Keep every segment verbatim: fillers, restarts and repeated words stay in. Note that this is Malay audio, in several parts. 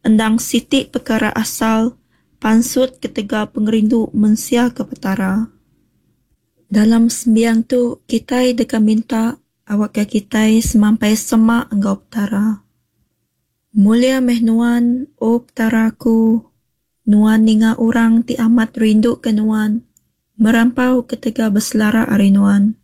endang siti perkara asal, pansut ketega pengerindu mensia ke petara. Dalam sembiang tu, kita deka minta awak ke kita semampai semak enggau petara. Mulia meh nuan, o petaraku, nuan ninga orang ti amat rindu ke nuan, merampau ketega berselara ari nuan.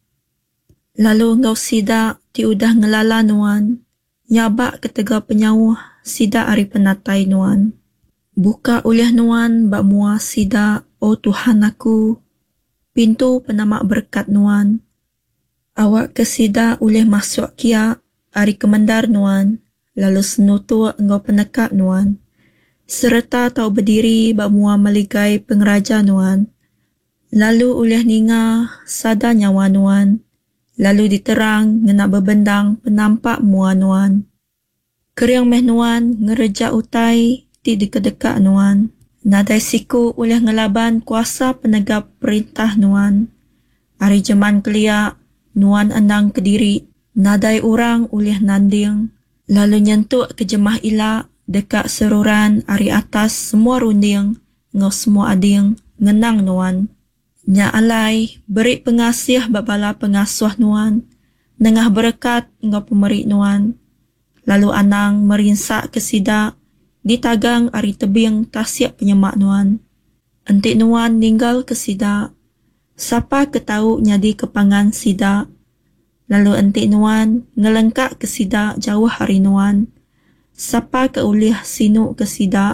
Lalu engkau sida ti udah ngelala nuan, nyabak ketega penyauh sida ari penatai nuan. Buka uliah nuan bak mua sida, o Tuhan aku, pintu penamak berkat nuan. Awak ke sida uliah masuk kia ari kemendar nuan, lalu senutu engkau penekat nuan. Serta tau berdiri bak mua meligai pengeraja nuan. Lalu uliah ninga sada nyawa nuan. Lalu diterang ngena bebendang penampak mua nuan. Keriang meh nuan ngereja utai ti dekat-dekat nuan. Nadai siku uliah ngelaban kuasa penegak perintah nuan. Ari jaman kelia nuan endang kediri. Nadai orang uliah nanding. Lalu nyentuk ke jemah ila dekat seruran ari atas semua runding ngau semua ading ngenang nuan. Nya alai beri pengasih babala pengasuh nuan, nengah berkat engkau pemeri nuan. Lalu anang merinsak ke sida, ditagang ari tebing tasiap penyemak nuan. Entik nuan ninggal ke sida, siapa ketau nyadi kepangan sida. Lalu entik nuan ngelengkak ke sida jauh hari nuan, siapa keuliah sinu ke sida.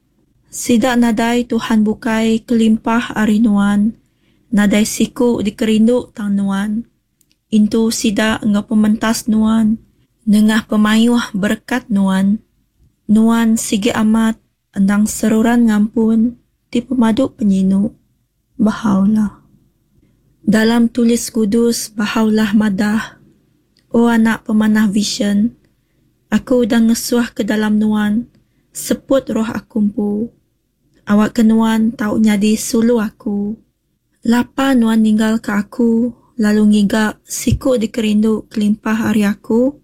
Sida nadai Tuhan bukai kelimpah ari nuan, nadai siku dikerindu tang nuan. Intu sida engkau pementas nuan, nengah pemayuh berkat nuan. Nuan sige amat, endang seruran ngampun, ti pemaduk penyinu. Bahaulah. Dalam tulis kudus bahaulah madah, o anak pemanah vision, aku dah ngesuah ke dalam nuan, seput roh akumpu. Awak ke nuan tau nyadi sulu aku. Lapa nuan ninggal ke aku, lalu ngiga siku dikerindu kelimpah hari aku.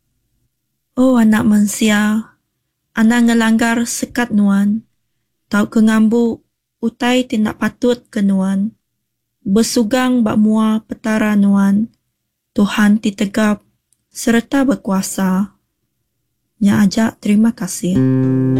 Oh anak manusia, anak ngelanggar sekat nuan, tau kengambu utai tindak patut ke nuan. Bersugang bak mua petara nuan, Tuhan titegap serta berkuasa. Nya ajak terima kasih.